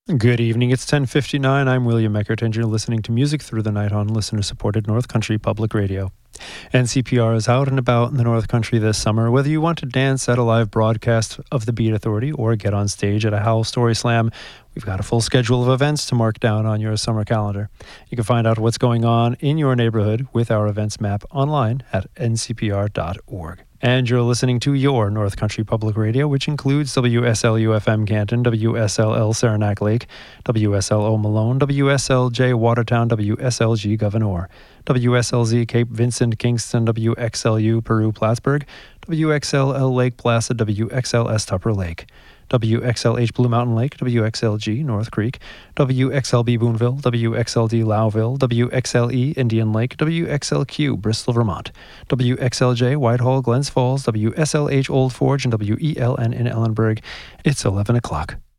Good evening. It's 10:59. I'm William Eckert, and you're listening to Music Through the Night on listener-supported North Country Public Radio. NCPR is out and about in the North Country this summer. Whether you want to dance at a live broadcast of the Beat Authority or get on stage at a Howl Story Slam, we've got a full schedule of events to mark down on your summer calendar. You can find out what's going on in your neighborhood with our events map online at ncpr.org. And you're listening to your North Country Public Radio, which includes WSLU-FM Canton, WSLL Saranac Lake, WSLO Malone, WSLJ Watertown, WSLG Gouverneur, WSLZ Cape Vincent Kingston, WXLU Peru Plattsburgh, WXLL Lake Placid, WXLS Tupper Lake, WXLH Blue Mountain Lake, WXLG North Creek, WXLB Boonville, WXLD Lowville, WXLE Indian Lake, WXLQ Bristol, Vermont, WXLJ Whitehall Glens Falls, WSLH Old Forge, and WELN in Ellenburg. It's 11 o'clock.